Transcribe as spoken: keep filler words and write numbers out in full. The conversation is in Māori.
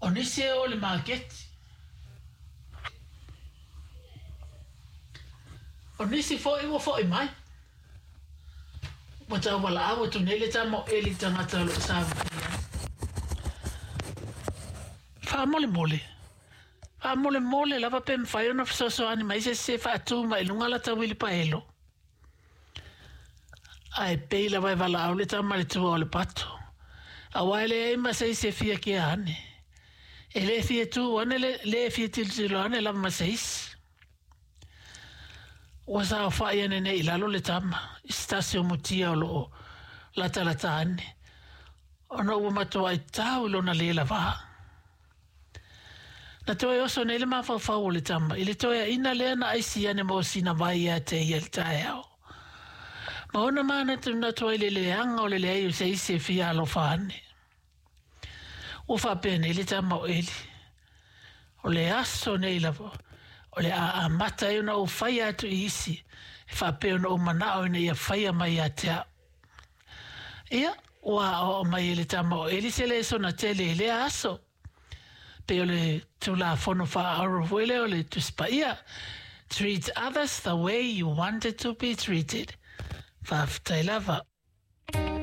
O nisi o le market. O nisi fo i wo fo i mai. Mo ta wala awo tu nele ta mo eli tangata lo sa. Fa mole mole. Fa mole mole lava pem fa yo na so so ani mai se se fa tu mai lunga la ta wili pa elo. Ai pe la vai vala au le ta male tu o le pato. A wale e ma se se fia ki ane. E le fia tu ane le le fia til tilo ane la ma seis. Wa sa fa ia ne nei lalo le tama. Stasio mutia o lo la tala ta ane. Ona ua matua i tau lo na le la va. Na toi oso ne le ma fa fa o le tama. Ile toi ina le na aisi ane mo sina vai a te i el tae au. Ma ona mana tu na toi le le anga o le le au se ise fia alo fa ane. O fa pene le tama o eli. O le aso nei lavo. O le a, a mata e una o fai atu i isi. E fa pe ona o manao ina ia fai a mai a tea. Ia, o a o mai le tama o eli se le so na tele le aso. Pe o le tu la fono fa aro wele o le tu spa ia. Treat others the way you wanted to be treated. Fa ftai lava.